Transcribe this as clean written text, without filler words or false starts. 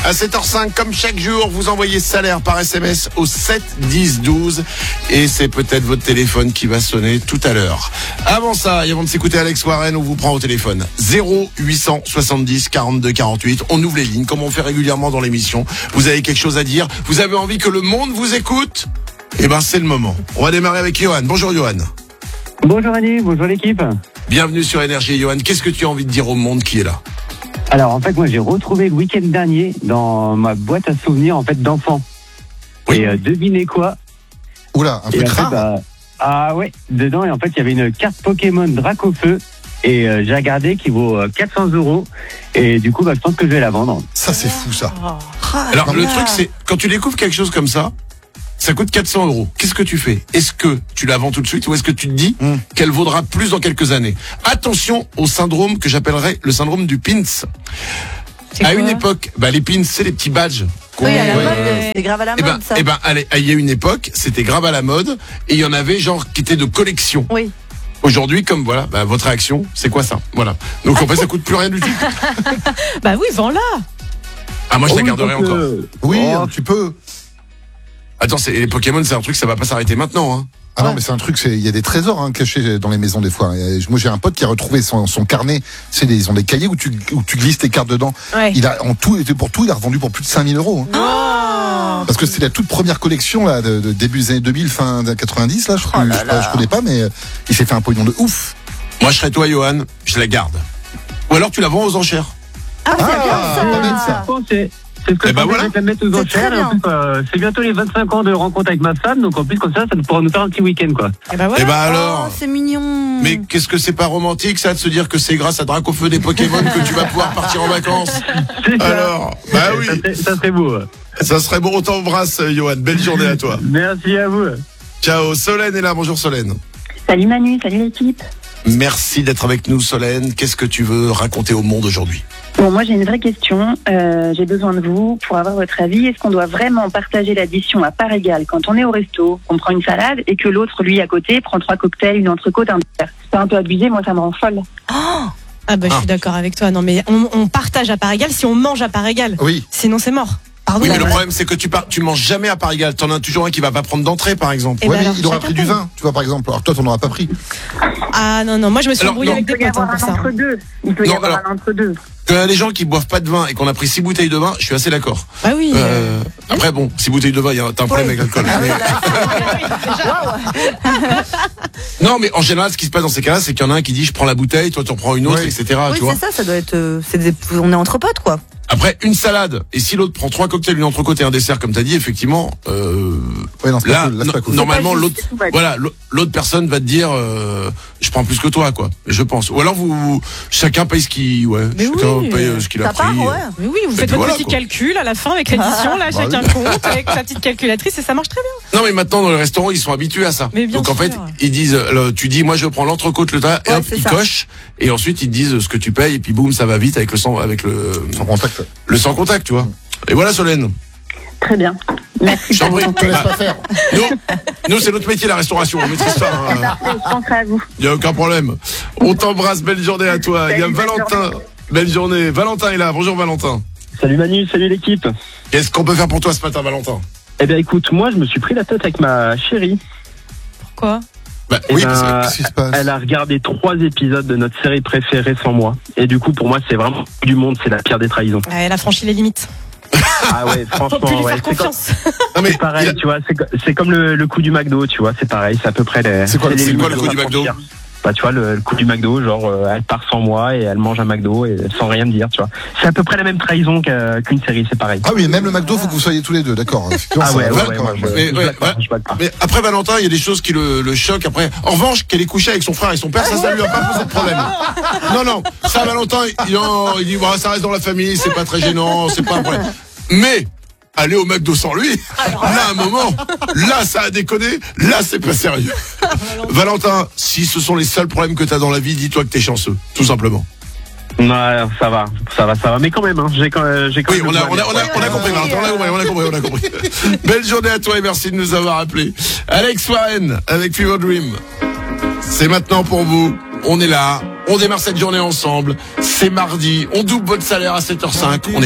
À 7h05, comme chaque jour, vous envoyez salaire par SMS au 7 10 12 et c'est peut-être votre téléphone qui va sonner tout à l'heure. Avant ça, et avant de s'écouter Alex Warren, on vous prend au téléphone 0870 42 48. On ouvre les lignes comme on fait régulièrement dans l'émission. Vous avez quelque chose à dire? Vous avez envie que le monde vous écoute? Eh ben, c'est le moment. On va démarrer avec Johan. Bonjour Johan. Bonjour Annie, bonjour l'équipe. Bienvenue sur Énergie. Johan, qu'est-ce que tu as envie de dire au monde qui est là? Alors en fait, moi j'ai retrouvé le week-end dernier dans ma boîte à souvenirs en fait d'enfants. Oui. Et devinez quoi? Oula, un Et truc en fait, rare. ah ouais, dedans et en fait il y avait une carte Pokémon Dracofeu et j'ai regardé qui vaut 400 € et du coup je pense que je vais la vendre. Ça, c'est fou, ça. Alors, le truc, c'est, quand tu découvres quelque chose comme ça coûte 400 €. Qu'est-ce que tu fais? Est-ce que tu la vends tout de suite ou est-ce que tu te dis qu'elle vaudra plus dans quelques années? Attention au syndrome que j'appellerais le syndrome du pins. À une époque, les pins, c'est les petits badges. Oui, à la mode, c'est grave à la mode, ça. Allez, il y a une époque, c'était grave à la mode et il y en avait genre qui étaient de collection. Oui. Aujourd'hui, comme voilà, votre réaction, c'est quoi ça? Voilà. Donc en fait, ça coûte plus rien du tout. Bah oui, vends-la. Ah, moi je la garderai encore. Oui, tu peux. Attends, les Pokémon, c'est un truc, ça va pas s'arrêter maintenant, hein. Ah non, mais c'est un truc, il y a des trésors cachés dans les maisons des fois. Moi, j'ai un pote qui a retrouvé son carnet. Ils ont des cahiers où tu glisses tes cartes dedans. Ouais. Il a il a revendu pour plus de 5 000 €. Parce que c'était la toute première collection là, de début des années 2000, fin 90 là. Je connais pas, mais il s'est fait un pognon de ouf. Moi, je serais toi, Johan, je la garde. Ou alors tu la vends aux enchères. Ah, c'est bien ça. pas bête, ça. C'est ce que Eh ben je voilà. vais la mettre aux C'est enchères. très Et en plus, c'est bientôt les 25 ans de rencontre avec ma femme, donc en plus comme ça pourra nous faire un petit week-end quoi. Et bah voilà. Eh ben alors. Oh, c'est mignon. Mais qu'est-ce que c'est pas romantique ça de se dire que c'est grâce à Dracofeu des Pokémon que tu vas pouvoir partir en vacances? C'est ça. Alors, bah oui, Ça serait beau. ça serait bon. On t'embrasse, Johan. Belle journée à toi. Merci à vous. Ciao. Solène est là. Bonjour Solène. Salut Manu, salut l'équipe. Merci d'être avec nous, Solène. Qu'est-ce que tu veux raconter au monde aujourd'hui? Bon, moi j'ai une vraie question. J'ai besoin de vous pour avoir votre avis. Est-ce qu'on doit vraiment partager l'addition à part égale quand on est au resto, on prend une salade et que l'autre, lui, à côté, prend 3 cocktails, une entrecôte, un dessert? C'est un peu abusé, moi ça me rend folle. Ah bah je suis d'accord avec toi. Non mais on partage à part égale si on mange à part égale. Oui. Sinon c'est mort. Pardon. Oui, mais le problème, c'est que tu manges jamais à part égale. T'en as toujours un qui va pas prendre d'entrée, par exemple. Eh Ouais, ben mais alors, il aura chacun pris du paye. vin, tu vois, par exemple. Alors toi, t'en auras pas pris. Ah non, moi je me suis Alors, embrouillée non. avec Il des peut y potes avoir pour un ça. entre-deux. Il peut y Non, avoir alors- un entre-deux. Quand il y a des gens qui boivent pas de vin et qu'on a pris 6 bouteilles de vin, je suis assez d'accord. Bah oui. Après, bon, 6 bouteilles de vin, t'as un problème avec l'alcool. Non, mais en général, ce qui se passe dans ces cas-là, c'est qu'il y en a un qui dit je prends la bouteille, toi tu en prends une autre, Oui. etc. Oui, tu vois. c'est ça doit être. On est entre potes, quoi. Après, une salade, et si l'autre prend 3 cocktails, une entrecôte et un dessert, comme t'as dit, effectivement, Ouais, non, c'est là, pas cool. Là, c'est pas cool. normalement, C'est pas l'autre, juste, ouais. voilà, l'autre personne va te dire, je prends plus que toi, quoi. Je pense. Ou alors chacun paye ce qu'il, Mais chacun oui. paye ce qu'il a Ça pris. part, ouais. Mais oui, vous Et faites puis votre voilà, petit quoi. calcul à la fin avec l'addition, là, Bah chacun oui. compte avec sa petite calculatrice et ça marche très bien. Non, mais maintenant, dans les restaurants, ils sont habitués à ça. Mais bien Donc, en sûr. fait, ils disent, tu dis, moi, je prends l'entrecôte, le tas, et Ouais, hop, c'est ils ça. cochent, et ensuite, ils te disent ce que tu payes, et puis boum, ça va vite avec le Sans contact. le sans contact, tu vois. Et voilà, Solène. Très bien. Merci Je t'en pour prie. vos Te laisse conseils. pas faire. Nous, c'est notre métier, la restauration. On maîtrise ça. Hein. Parfait, je penserai à vous. Il n'y a aucun problème. On t'embrasse. Belle journée à toi. Il y a Salut, belle Valentin. Belle journée. Valentin est là. Bonjour, Valentin. Salut Manu, salut l'équipe. Qu'est-ce qu'on peut faire pour toi ce matin, Valentin? Eh bien écoute, moi je me suis pris la tête avec ma chérie. Pourquoi? Eh Oui, ben, parce que Qu'est-ce qui se passe? elle a regardé 3 épisodes de notre série préférée sans moi. Et du coup, pour moi, c'est vraiment du monde, c'est la pire des trahisons. Elle a franchi les limites. Ah ouais, Faut plus franchement, lui ouais. faire confiance. non, mais C'est pareil, tu vois, c'est comme le coup du McDo, tu vois, c'est pareil, c'est à peu près les. C'est quoi les le limites coup du à McDo? franchir. Bah, tu vois, le coup du McDo, genre, elle part sans moi et elle mange un McDo et sans rien me dire, tu vois. C'est à peu près la même trahison qu'une série, c'est pareil. Ah oui, même le McDo, faut que vous soyez tous les deux, d'accord. Effectivement, Ah ça ouais, va ouais, quand ouais, même. ouais, Mais, je ouais, blague pas, ouais. je blague pas. Mais après, Valentin, il y a des choses qui le choquent après. En revanche, qu'elle est couchée avec son frère et son père, ça lui a pas posé de problème. Non, ça, Valentin, il dit, bah, ça reste dans la famille, c'est pas très gênant, c'est pas un problème. Mais, aller au McDo sans lui, là, à un moment, là, ça a déconné, là, c'est pas sérieux. Valentin, si ce sont les seuls problèmes que t'as dans la vie, dis-toi que t'es chanceux, tout simplement. Ouais, ça va. Mais quand même, hein, j'ai quand Oui, même. on a compris, Valentin, on a compris. Belle journée à toi et merci de nous avoir appelés. Alex Warren avec Fever Dream. C'est maintenant pour vous. On est là. On démarre cette journée ensemble. C'est mardi. On double votre salaire à 7h05. On est